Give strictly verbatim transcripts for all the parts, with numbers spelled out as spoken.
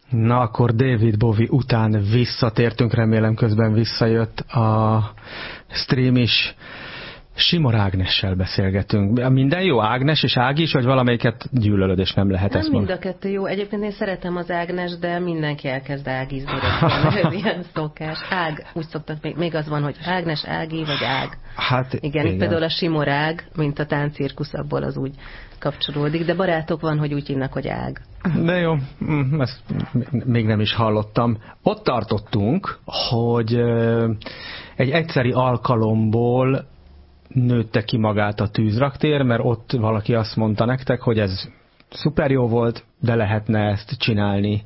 Na, akkor David Bowie után visszatértünk, remélem közben visszajött a stream is. Simor Ágnessel beszélgetünk. Minden jó? Ágnes és Ági is, vagy valamelyiket gyűlölöd, és nem lehet nem ezt mind a kettő jó. Egyébként én szeretem az Ágnes, de mindenki elkezd ágizni. Ez ilyen szokás. Ág, úgy szoktak, még, még az van, hogy Ágnes, Ági, vagy Ág. Hát, igen, igen. Itt például a Simor Ág, mint a táncirkuszakból, az úgy kapcsolódik, de barátok van, hogy úgy hívnak, hogy Ág. De jó, ezt még nem is hallottam. Ott tartottunk, hogy egy egyszeri alkalomból nőtte ki magát a tűzraktér, mert ott valaki azt mondta nektek, hogy ez szuper jó volt, de lehetne ezt csinálni.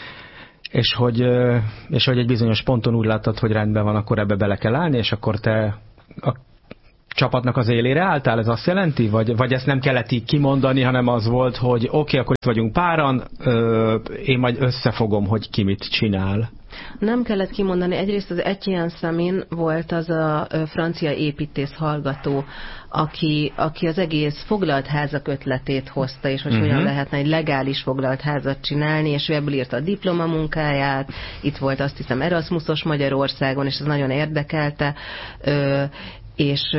És hogy, és hogy egy bizonyos ponton úgy láttad, hogy rendben van, akkor ebbe bele kell állni, és akkor te a csapatnak az élére álltál, ez azt jelenti? Vagy, vagy ezt nem kellett így kimondani, hanem az volt, hogy oké, okay, akkor itt vagyunk páran, ö, én majd összefogom, hogy ki mit csinál. Nem kellett kimondani. Egyrészt az Etienne Samin volt az a francia építész hallgató, aki, aki az egész foglalt házak ötletét hozta, és hogy uh-huh. hogyan lehetne egy legális foglalt házat csinálni, és ő ebből írta a diplomamunkáját. Itt volt azt hiszem Erasmusos Magyarországon, és ez nagyon érdekelte. Ö, és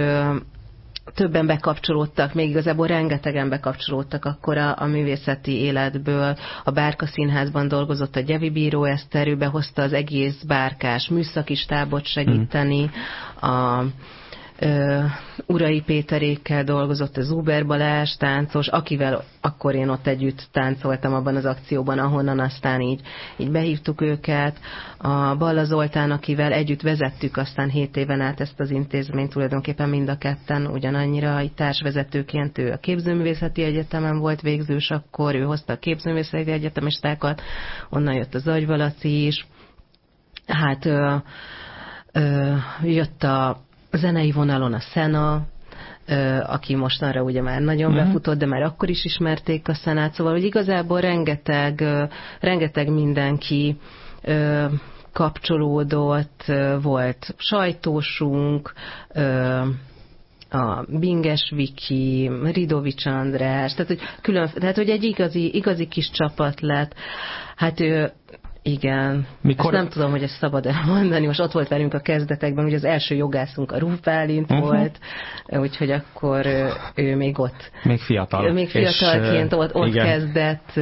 többen bekapcsolódtak, még igazából rengetegen bekapcsolódtak akkor a, a művészeti életből. A Bárka Színházban dolgozott a Gyevi Bíró Eszter, ő behozta az egész bárkás műszaki stábot segíteni, a Uh, Urai Péterékkel dolgozott, a Zuber Balázs táncos, akivel akkor én ott együtt táncoltam abban az akcióban, ahonnan aztán így, így behívtuk őket. A Balla Zoltán, akivel együtt vezettük aztán hét éven át ezt az intézményt, tulajdonképpen mind a ketten ugyanannyira így társvezetőként. Ő a Képzőművészeti Egyetemen volt végzős, akkor ő hozta a Képzőművészeti Egyetemistákat, onnan jött az Agyvalaci is. Hát uh, uh, jött a zenei vonalon a Szena, aki mostanra ugye már nagyon uh-huh. befutott, de már akkor is ismerték a Szenát, szóval hogy igazából rengeteg, rengeteg mindenki kapcsolódott, volt sajtósunk, a Binges Viki, Ridovics András, tehát hogy, külön, tehát, hogy egy igazi, igazi kis csapat lett. Hát ő igen. Mikor... Ezt nem tudom, hogy ezt szabad elmondani. Most ott volt velünk a kezdetekben, ugye az első jogászunk a Rúf Bálint uh-huh. volt, úgyhogy akkor ő, ő még ott. Még fiatal. Ő még fiatalként és, ott, ott igen. kezdett,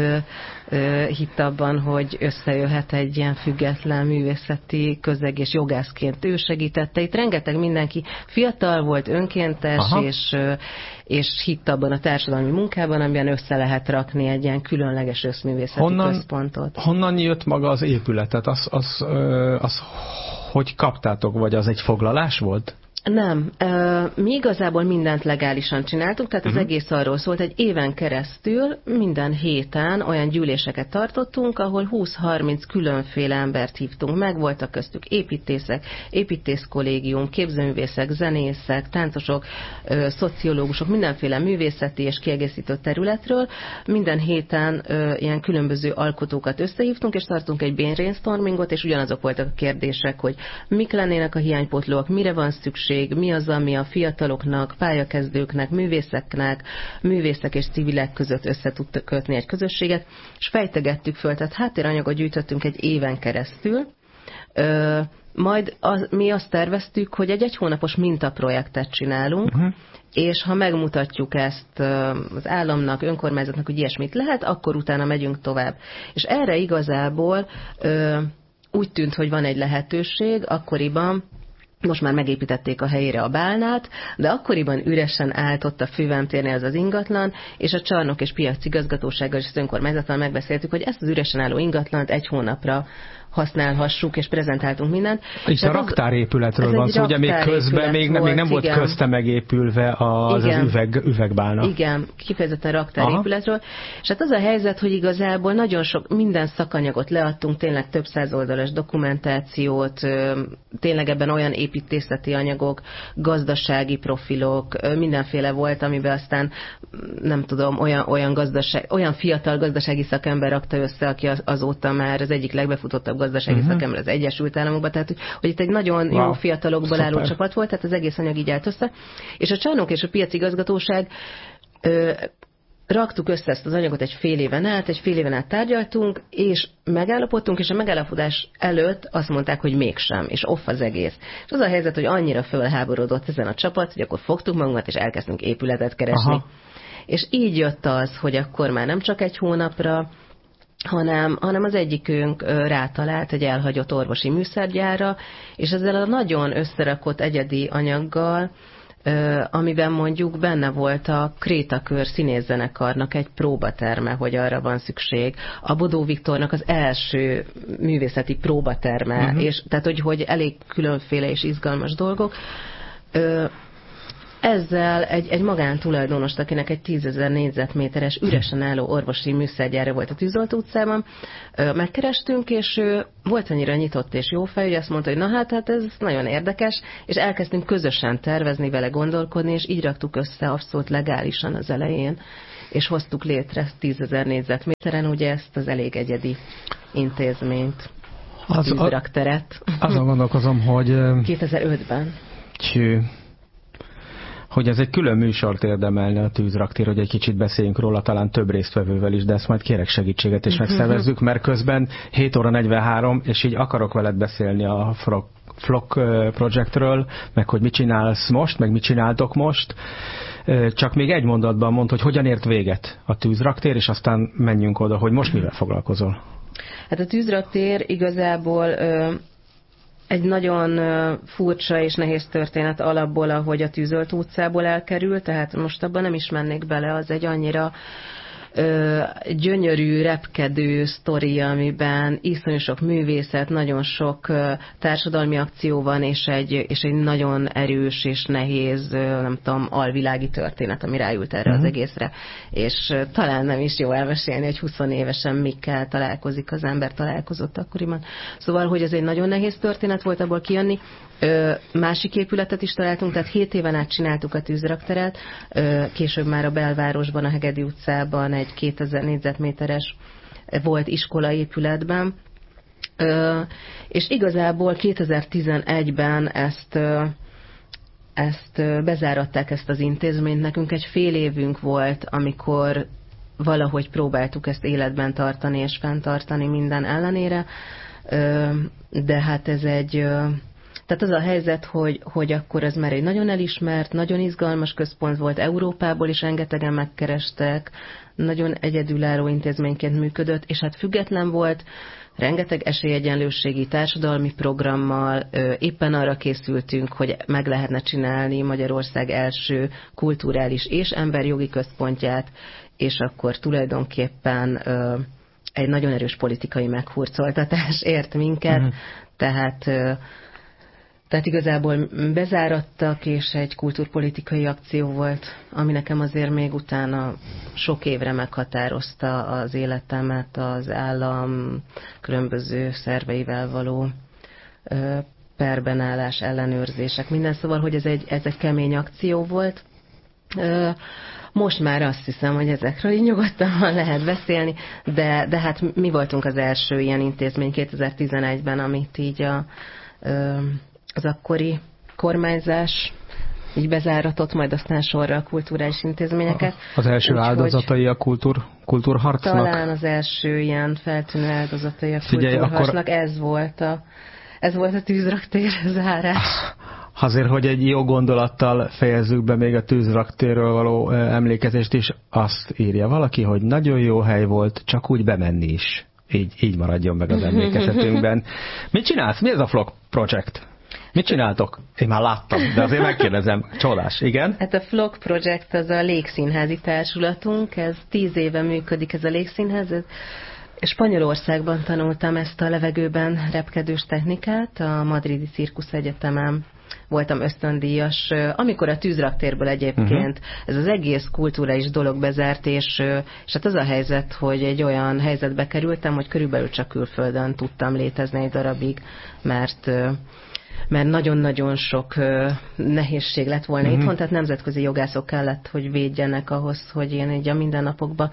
hitt abban, hogy összejöhet egy ilyen független művészeti közeg, és jogászként ő segítette. Itt rengeteg mindenki fiatal volt, önkéntes, és, és hitt abban a társadalmi munkában, amiben össze lehet rakni egy ilyen különleges összművészeti honnan, központot. Honnan jött maga az épületet? Az, az, az, az hogy kaptátok, vagy az egy foglalás volt? Nem. Mi igazából mindent legálisan csináltuk, tehát uh-huh. az egész arról szólt, egy éven keresztül minden héten olyan gyűléseket tartottunk, ahol húsz-harminc különféle embert hívtunk meg, voltak köztük építészek, építészkollégium, képzőművészek, zenészek, táncosok, szociológusok, mindenféle művészeti és kiegészítő területről. Minden héten ilyen különböző alkotókat összehívtunk, és tartunk egy brainstormingot, és ugyanazok voltak a kérdések, hogy mik lennének a hiánypótlók, mire van szükség, mi az, ami a fiataloknak, pályakezdőknek, művészeknek, művészek és civilek között össze tud kötni egy közösséget, és fejtegettük föl, tehát háttéranyagot gyűjtöttünk egy éven keresztül, Ö, majd az, mi azt terveztük, hogy egy egy hónapos mintaprojektet csinálunk, uh-huh. és ha megmutatjuk ezt az államnak, önkormányzatnak, hogy ilyesmit lehet, akkor utána megyünk tovább. És erre igazából ö, úgy tűnt, hogy van egy lehetőség, akkoriban most már megépítették a helyére a Bálnát, de akkoriban üresen állt ott a Fővámtérnél az az ingatlan, és a Csarnok és Piac Igazgatósággal és az önkormányzattal megbeszéltük, hogy ezt az üresen álló ingatlant egy hónapra használhassuk, és prezentáltunk mindent. Itt a raktárépületről van szó, ugye még közben még nem, még nem volt igen. közte megépülve az, az üveg, üvegbálna. Igen, kifejezetten raktárépületről. És hát az a helyzet, hogy igazából nagyon sok, minden szakanyagot leadtunk, tényleg több száz oldalas dokumentációt, tényleg ebben olyan építészeti anyagok, gazdasági profilok, mindenféle volt, amiben aztán nem tudom, olyan, olyan, gazdaság, olyan fiatal gazdasági szakember rakta össze, aki az, azóta már az egyik legbefutottabb gazdasági uh-huh. szakember az Egyesült Államokban, tehát hogy, hogy itt egy nagyon wow. jó fiatalokból álló csapat volt, tehát az egész anyag így állt össze. És a Csarnok és a Piac Igazgatóság ö, raktuk össze ezt az anyagot egy fél éven át, egy fél éven át tárgyaltunk, és megállapodtunk, és a megállapodás előtt azt mondták, hogy mégsem, és off az egész. És az a helyzet, hogy annyira fölháborodott ezen a csapat, hogy akkor fogtuk magunkat, és elkezdtünk épületet keresni. Aha. És így jött az, hogy akkor már nem csak egy hónapra, hanem, hanem az egyikünk rátalált egy elhagyott orvosi műszergyárra, és ezzel a nagyon összerakott egyedi anyaggal, amiben mondjuk benne volt a Krétakör színészzenekarnak egy próbaterme, hogy arra van szükség. A Bodó Viktornak az első művészeti próbaterme, uh-huh. és tehát, hogy, hogy elég különféle és izgalmas dolgok. Ezzel egy, egy magántulajdonost, akinek egy tízezer négyzetméteres üresen álló orvosi műszergyára volt a Tűzoltó utcában, megkerestünk, és volt annyira nyitott és jó fej, hogy azt mondta, hogy na hát, hát ez nagyon érdekes, és elkezdtünk közösen tervezni, vele gondolkodni, és így raktuk össze abszolút legálisan az elején, és hoztuk létre tízezer négyzetméteren ugye ezt az elég egyedi intézményt, a az tűzrakteret. Azon gondolkozom, hogy... kétezer-ötben. Cső. Hogy ez egy külön műsort érdemelne a tűzraktér, hogy egy kicsit beszéljünk róla, talán több résztvevővel is, de ezt majd kérek segítséget és megszervezzük, mert közben hét óra negyvenhárom, és így akarok veled beszélni a Flock Projectről, meg hogy mit csinálsz most, meg mit csináltok most. Csak még egy mondatban mondd, hogy hogyan ért véget a tűzraktér, és aztán menjünk oda, hogy most mivel foglalkozol. Hát a tűzraktér igazából... egy nagyon furcsa és nehéz történet alapból, ahogy a Tűzoltó utcából elkerült, tehát most abban nem is mennék bele, az egy annyira ö, gyönyörű, repkedő sztori, amiben iszonyú sok művészet, nagyon sok ö, társadalmi akció van, és egy, és egy nagyon erős és nehéz, ö, nem tudom, alvilági történet, ami ráült erre uh-huh. az egészre. És ö, talán nem is jó elmesélni, hogy húsz évesen mikkel találkozik az ember, találkozott akkoriban. Szóval, hogy ez egy nagyon nehéz történet volt abból kijönni. Ö, másik épületet is találtunk, tehát hét éven át csináltuk a tűzrakteret, ö, később már a belvárosban, a Hegedi utcában egy kétezer négyzetméteres volt iskolaépületben, ö, és igazából kétezer-tizenegyben ezt, ö, ezt ö, bezáratták ezt az intézményt, nekünk egy fél évünk volt, amikor valahogy próbáltuk ezt életben tartani és fenntartani minden ellenére, ö, de hát ez egy... Ö, Tehát az a helyzet, hogy, hogy akkor ez már egy nagyon elismert, nagyon izgalmas központ volt, Európából is rengetegen megkerestek, nagyon egyedülálló intézményként működött, és hát független volt, rengeteg esélyegyenlőségi társadalmi programmal, éppen arra készültünk, hogy meg lehetne csinálni Magyarország első kulturális és emberjogi központját, és akkor tulajdonképpen egy nagyon erős politikai meghurcoltatás ért minket, uh-huh. tehát... Tehát igazából bezárattak, és egy kulturpolitikai akció volt, ami nekem azért még utána sok évre meghatározta az életemet, az állam különböző szerveivel való ö, perben állás, ellenőrzések, minden, szóval, hogy ez egy, ez egy kemény akció volt. Ö, most már azt hiszem, hogy ezekről így nyugodtan lehet beszélni, de, de hát mi voltunk az első ilyen intézmény kétezer-tizenegyben, amit így a... Ö, az akkori kormányzás így bezáratott, majd aztán sorra a kulturális intézményeket. Az első úgy, áldozatai a kultúr, kultúrharcnak? Talán az első ilyen feltűnő áldozatai a Figyelj, kultúrharcnak. Akkor... Ez volt a, ez volt a tűzraktér zárás. Azért, hogy egy jó gondolattal fejezzük be még a tűzraktérről való emlékezést is, azt írja valaki, hogy nagyon jó hely volt, csak úgy bemenni is. Így, így maradjon meg az emlékezetünkben. Mit csinálsz? Mi ez a Flock Project? Mit csináltok? Én már láttam, de azért megkérdezem. Csodás, igen? Hát a Flock Project az a légszínházi társulatunk, ez tíz éve működik ez a légszínház. Spanyolországban tanultam ezt a levegőben repkedős technikát, a Madridi Cirkusz Egyetemen voltam ösztöndíjas, amikor a tűzraktérből egyébként uh-huh. ez az egész kulturális dolog bezárt, és, és hát az a helyzet, hogy egy olyan helyzetbe kerültem, hogy körülbelül csak külföldön tudtam létezni egy darabig, mert mert nagyon-nagyon sok uh, nehézség lett volna uh-huh. itthon, tehát nemzetközi jogászok kellett, hogy védjenek ahhoz, hogy én így a mindennapokban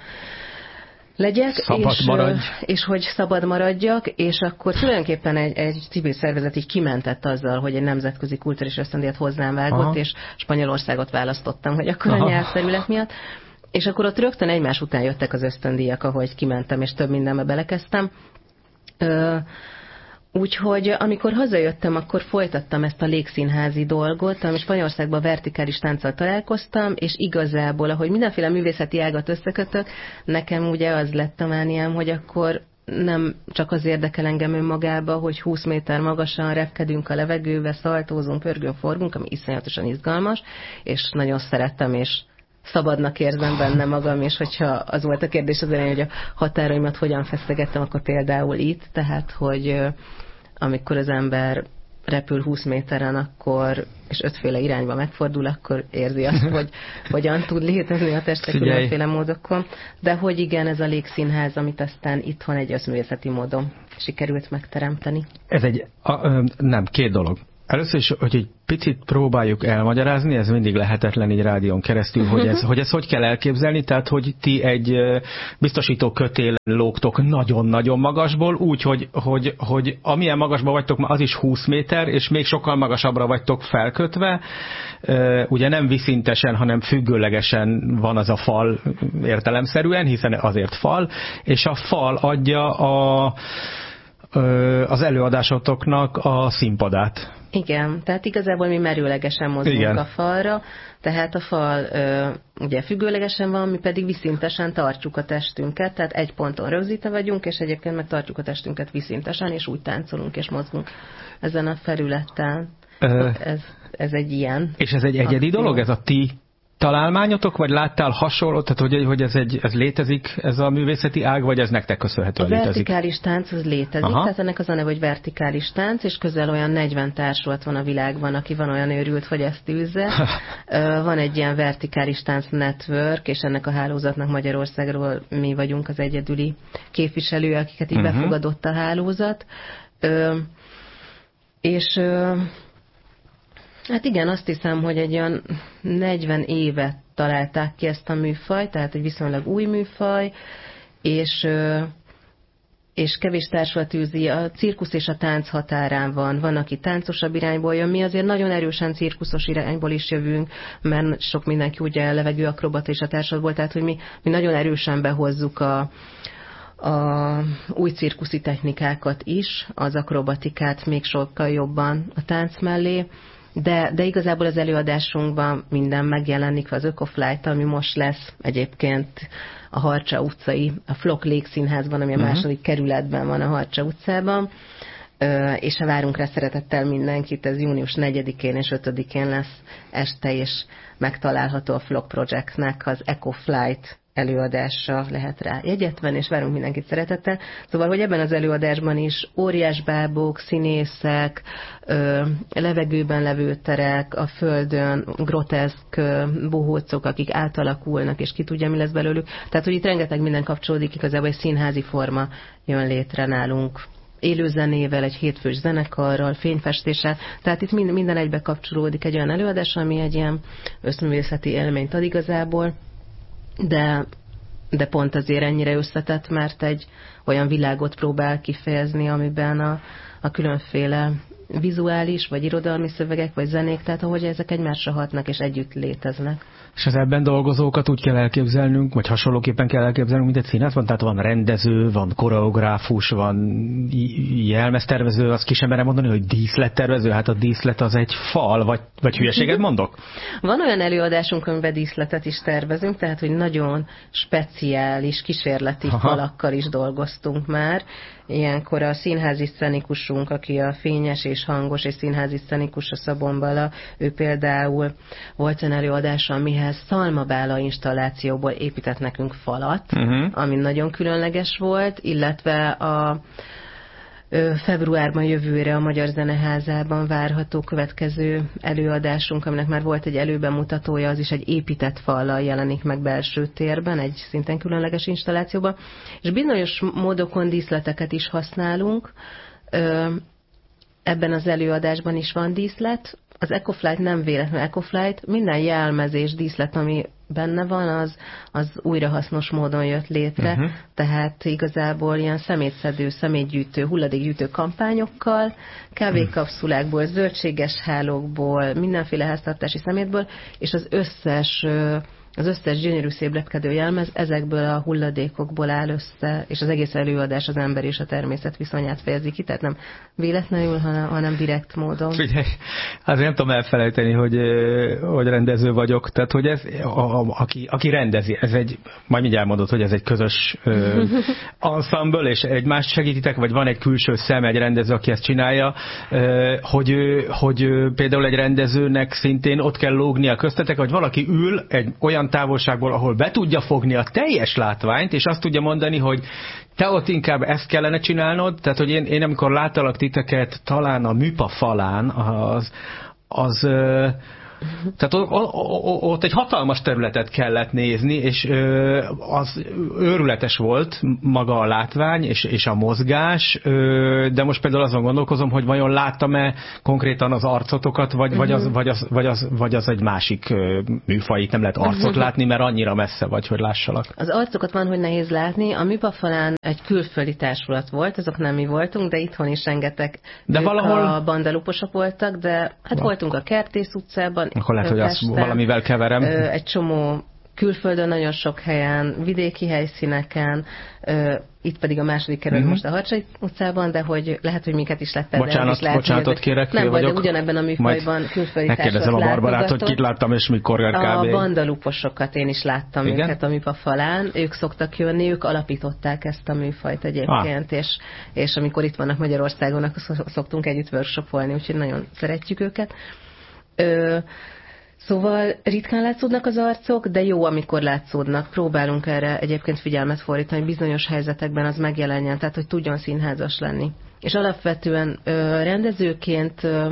legyek, és, uh, és hogy szabad maradjak, és akkor tulajdonképpen egy, egy civil szervezet így kimentett azzal, hogy egy nemzetközi kulturális ösztöndíjat hozzám vágott, Aha. és Spanyolországot választottam, hogy akkor Aha. a nyelvterület miatt. És akkor ott rögtön egymás után jöttek az ösztöndíjak, ahogy kimentem, és több mindenbe belekezdtem. Ö, Úgyhogy amikor hazajöttem, akkor folytattam ezt a légszínházi dolgot, ami Spanyolországban vertikális tánccal találkoztam, és igazából, ahogy mindenféle művészeti ágat összekötök, nekem ugye az lett a mániám, hogy akkor nem csak az érdekel engem önmagába, hogy húsz méter magasan repkedünk a levegőbe, szaltózunk, pörgünk, forgunk, ami iszonyatosan izgalmas, és nagyon szerettem, és szabadnak érzem benne magam, és hogyha az volt a kérdés az elején, hogy a határaimat hogyan feszegettem, akkor például itt, tehát, hogy amikor az ember repül húsz méteren, akkor, és ötféle irányba megfordul, akkor érzi azt, hogy hogyan tud létezni a testek különféle módokon. De hogy igen, ez a légszínház, amit aztán itthon egy összművészeti módon sikerült megteremteni. Ez egy, a, ö, nem, két dolog. Először is, hogy egy picit próbáljuk elmagyarázni, ez mindig lehetetlen így rádión keresztül, hogy ez, hogy ez hogy kell elképzelni, tehát hogy ti egy biztosító kötélen lógtok nagyon-nagyon magasból, úgy, hogy, hogy, hogy amilyen magasban vagytok, az is húsz méter, és még sokkal magasabbra vagytok felkötve, ugye nem viszintesen, hanem függőlegesen van az a fal értelemszerűen, hiszen azért fal, és a fal adja a, az előadásotoknak a színpadát. Igen, tehát igazából mi merőlegesen mozgunk Igen. a falra, tehát a fal ö, ugye függőlegesen van, mi pedig viszintesen tartjuk a testünket, tehát egy ponton rögzítve vagyunk, és egyébként meg tartjuk a testünket viszintesen, és úgy táncolunk és mozgunk ezen a felületen. Ö... Ez, ez egy ilyen. És ez egy egyedi akció. Dolog, ez a ti találmányotok, vagy láttál hasonlót, tehát hogy, hogy ez, egy, ez létezik, ez a művészeti ág, vagy ez nektek köszönhetően létezik? A vertikális tánc az létezik, Aha. tehát ennek az a neve, hogy vertikális tánc, és közel olyan negyven társulat van a világban, aki van olyan őrült, hogy ezt űzze. Van egy ilyen vertikális tánc network, és ennek a hálózatnak Magyarországról mi vagyunk az egyedüli képviselő, akiket így uh-huh. befogadott a hálózat. És... Hát igen, azt hiszem, hogy egy olyan negyven évet találták ki ezt a műfajt, tehát egy viszonylag új műfaj, és, és kevés társulat űzi, a cirkusz és a tánc határán van. Van, aki táncosabb irányból jön, mi azért nagyon erősen cirkuszos irányból is jövünk, mert sok mindenki ugye levegő akrobata és a társulatból, tehát hogy mi, mi nagyon erősen behozzuk a a új cirkuszi technikákat is, az akrobatikát még sokkal jobban a tánc mellé, De, de igazából az előadásunkban minden megjelenik, az Ökoflight, ami most lesz egyébként a Harcsa utcai, a Flok Légszínházban, ami a uh-huh. második kerületben van a Harcsa utcában, Ö, és ha várunk rá szeretettel mindenkit, ez június negyedikén és ötödikén lesz este, és megtalálható a Flok Projectnek az Ecoflight előadásra lehet rá jegyet venni, és várunk mindenkit szeretettel. Szóval, hogy ebben az előadásban is óriás bábok, színészek, ö, levegőben levő terek, a földön groteszk ö, bohócok, akik átalakulnak, és ki tudja, mi lesz belőlük. Tehát, hogy itt rengeteg minden kapcsolódik, igazából egy színházi forma jön létre nálunk. Élőzenével, egy hétfős zenekarral, fényfestéssel, tehát itt minden, minden egybe kapcsolódik egy olyan előadás, ami egy ilyen összművészeti élményt ad igazából, de, de pont azért ennyire összetett, mert egy olyan világot próbál kifejezni, amiben a, a különféle vizuális, vagy irodalmi szövegek, vagy zenék, tehát ahogy ezek egymásra hatnak, és együtt léteznek. És az ebben dolgozókat úgy kell elképzelnünk, vagy hasonlóképpen kell elképzelnünk, mint egy színházban, tehát van rendező, van koreográfus, van jelmeztervező, azt ki sem merem mondani, hogy díszlettervező, hát a díszlet az egy fal, vagy, vagy hülyeséget mondok? Van olyan előadásunk, amiben díszletet is tervezünk, tehát hogy nagyon speciális, kísérleti Aha. falakkal is dolgoztunk már. Ilyenkor a színházi szcenikusunk, aki a fényes és hangos és színházi szcenikus, a Szabon Bala, ő például volt olyan előadása, amihez szalmabála installációból épített nekünk falat, uh-huh. ami nagyon különleges volt, illetve a februárban jövőre a Magyar Zeneházában várható következő előadásunk, aminek már volt egy előbemutatója, az is egy épített fallal jelenik meg belső térben, egy szintén különleges installációban, és bizonyos módokon díszleteket is használunk. Ebben az előadásban is van díszlet. Az Ecoflight nem véletlenül Ecoflight, minden jelmezés, díszlet, ami benne van, az, az újrahasznos módon jött létre, uh-huh. tehát igazából ilyen szemétszedő, szemétgyűjtő, hulladékgyűjtő kampányokkal, kávékapszulákból, zöldséges hálókból, mindenféle háztartási szemétből, és az összes az összes gyönyörű szép repkedő jelmez ezekből a hulladékokból áll össze, és az egész előadás az ember és a természet viszonyát fejezi ki, tehát nem véletlenül, hanem, hanem direkt módon. Figyelj, azért nem tudom elfelejteni, hogy, hogy rendező vagyok, tehát hogy ez, a, a, aki, aki rendezi, ez egy, majd mindjárt mondod, hogy ez egy közös ö, ensemble, és egymást segítitek, vagy van egy külső szem, egy rendező, aki ezt csinálja, ö, hogy, hogy például egy rendezőnek szintén ott kell lógnia köztetek, hogy valaki ül egy olyan távolságból, ahol be tudja fogni a teljes látványt, és azt tudja mondani, hogy te ott inkább ezt kellene csinálnod, tehát hogy én, én amikor láttalak titeket talán a műpa falán, az, az tehát ott egy hatalmas területet kellett nézni, és az őrületes volt maga a látvány és, és a mozgás, de most például azon gondolkozom, hogy vajon láttam-e konkrétan az arcotokat, vagy, vagy, az, vagy, az, vagy, az, vagy az egy másik műfaj, itt nem lehet arcot látni, mert annyira messze vagy, hogy lássalak. Az arcokat van, hogy nehéz látni. A műpa falán egy külföldi társulat volt, azok nem mi voltunk, de itthon is rengeteg de valahol... a bandaluposok voltak, de hát Va. voltunk a Kertész utcában. Akkor lehet, hogy azt valamivel keverem. Egy csomó külföldön, nagyon sok helyen, vidéki helyszíneken, itt pedig a második kerület uh-huh. most a Harcsai utcában, de hogy lehet, hogy minket is lett Bocsánat, is lehet, bocsánatot kérek, nem vagyok. De ugyanebben a műfajban külföldi megkérdezem a Barbarát, hogy kit láttam és mikor kb. A bandaluposokat én is láttam. Igen? Őket a műpa falán. Ők szoktak jönni, ők alapították ezt a műfajt egyébként, ah. és, és amikor itt vannak Magyarországon, akkor szoktunk együtt workshopolni, úgyhogy nagyon szeretjük őket. Ö, Szóval ritkán látszódnak az arcok, de jó, amikor látszódnak. Próbálunk erre egyébként figyelmet fordítani, hogy bizonyos helyzetekben az megjelenjen, tehát hogy tudjon színházas lenni. És alapvetően ö, rendezőként ö,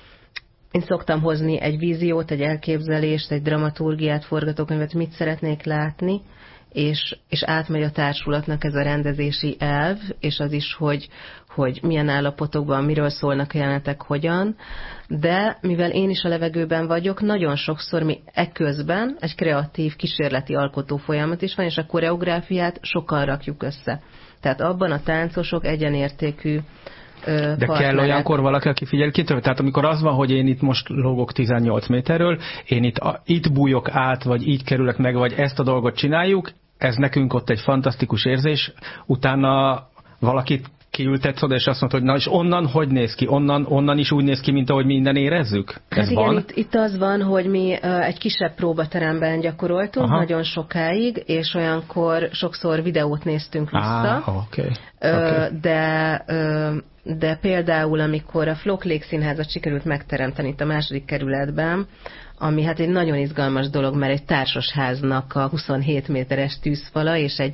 én szoktam hozni egy víziót, egy elképzelést, egy dramaturgiát, forgatókönyvet, mit szeretnék látni, és, és átmegy a társulatnak ez a rendezési elv, és az is, hogy, hogy milyen állapotokban, miről szólnak a jelenetek, hogyan, de mivel én is a levegőben vagyok, nagyon sokszor mi ekközben egy kreatív, kísérleti alkotó folyamat is van, és a koreográfiát sokan rakjuk össze. Tehát abban a táncosok egyenértékű De partnerek. Kell olyankor valaki, aki figyel ki? Tehát amikor az van, hogy én itt most lógok tizennyolc méterről, én itt, a, itt bújok át, vagy így kerülök meg, vagy ezt a dolgot csináljuk, ez nekünk ott egy fantasztikus érzés, utána valakit kiültetsz oda, és azt mondod, hogy na és onnan hogy néz ki? Onnan, onnan is úgy néz ki, mint ahogy minden érezzük? Ez hát igen, van? Itt, itt az van, hogy mi uh, egy kisebb próbateremben gyakoroltunk, Aha. nagyon sokáig, és olyankor sokszor videót néztünk vissza. Ah, okay. Uh, Okay. De... Uh, de például, amikor a Flok Légszínházat sikerült megteremteni itt a második kerületben, ami hát egy nagyon izgalmas dolog, mert egy társasháznak a huszonhét méteres tűzfala, és egy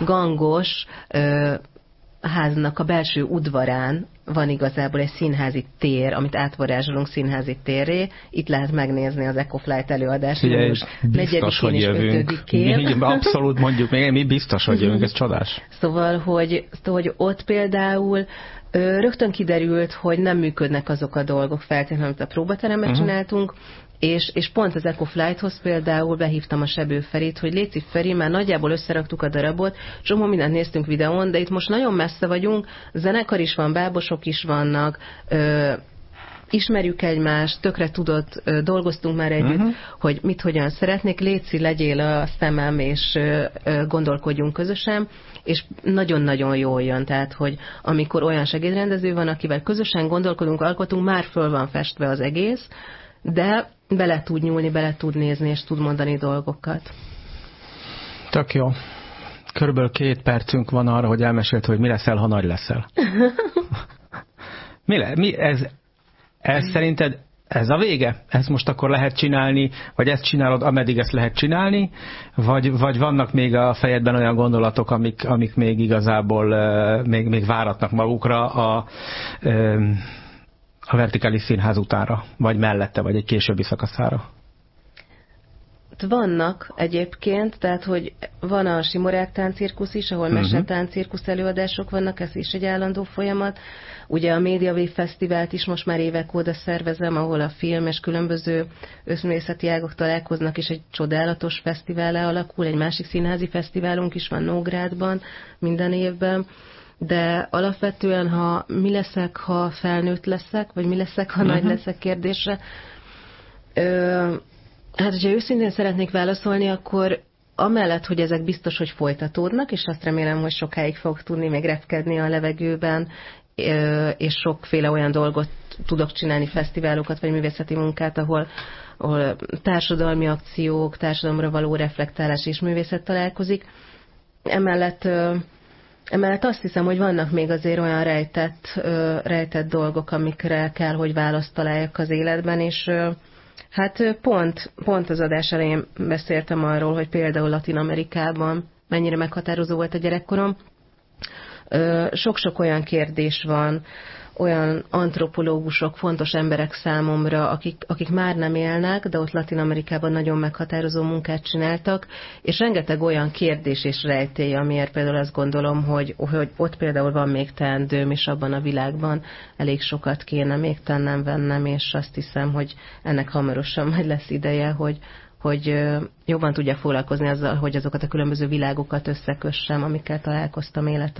gangos ö, háznak a belső udvarán van igazából egy színházi tér, amit átvarázsolunk színházi térré. Itt lehet megnézni az Ecoflight előadást. Ugye, biztos, hogy jövünk. Mi, abszolút mondjuk, még mi biztos, hogy jövünk, ez csodás. Szóval, hogy, hogy ott például rögtön kiderült, hogy nem működnek azok a dolgok feltétlenül, amit a próbateremben uh-huh. csináltunk, és, és pont az Ecoflighthoz például behívtam a Sebő Ferit, hogy léci Feri, már nagyjából összeraktuk a darabot, csomó mindent néztünk videón, de itt most nagyon messze vagyunk, zenekar is van, bábosok is vannak, ö, ismerjük egymást, tökre tudott, ö, dolgoztunk már együtt, uh-huh. hogy mit hogyan szeretnék, léci, legyél a szemem, és ö, ö, gondolkodjunk közösen, és nagyon-nagyon jól jön, tehát, hogy amikor olyan segédrendező van, akivel közösen gondolkodunk, alkotunk, már föl van festve az egész, de bele tud nyúlni, bele tud nézni, és tud mondani dolgokat. Tök jó. Körülbelül két percünk van arra, hogy elmesélt, hogy mi leszel, ha nagy leszel. mi, le, mi ez, ez szerinted ez a vége? Ezt most akkor lehet csinálni, vagy ezt csinálod, ameddig ezt lehet csinálni, vagy, vagy vannak még a fejedben olyan gondolatok, amik, amik még igazából uh, még, még váratnak magukra a, uh, a vertikális színház utánra, vagy mellette, vagy egy későbbi szakaszára? Vannak egyébként, tehát, hogy van a Simorák táncirkusz is, ahol uh-huh. mesetáncirkusz előadások vannak, ez is egy állandó folyamat. Ugye a Mediawave Fesztivált is most már évek óta szervezem, ahol a film és különböző összművészeti ágok találkoznak, és egy csodálatos fesztiválá alakul. Egy másik színházi fesztiválunk is van Nógrádban minden évben. De alapvetően, ha mi leszek, ha felnőtt leszek, vagy mi leszek, ha uh-huh. nagy leszek kérdésre, ö, Hát, hogyha őszintén szeretnék válaszolni, akkor amellett, hogy ezek biztos, hogy folytatódnak, és azt remélem, hogy sokáig fog tudni még repkedni a levegőben, és sokféle olyan dolgot tudok csinálni, fesztiválokat vagy művészeti munkát, ahol, ahol társadalmi akciók, társadalomra való reflektálás és művészet találkozik. Emellett, emellett azt hiszem, hogy vannak még azért olyan rejtett, rejtett dolgok, amikre kell, hogy választ találjak az életben, és hát pont, pont az adás elején beszéltem arról, hogy például Latin-Amerikában mennyire meghatározó volt a gyerekkorom. Sok-sok olyan kérdés van, olyan antropológusok, fontos emberek számomra, akik, akik már nem élnek, de ott Latin-Amerikában nagyon meghatározó munkát csináltak, és rengeteg olyan kérdés és rejtély, amiért például azt gondolom, hogy, hogy ott például van még teendőm, és abban a világban elég sokat kéne még tennem, vennem, és azt hiszem, hogy ennek hamarosan majd lesz ideje, hogy, hogy jobban tudja foglalkozni azzal, hogy azokat a különböző világokat összekössem, amikkel találkoztam életem.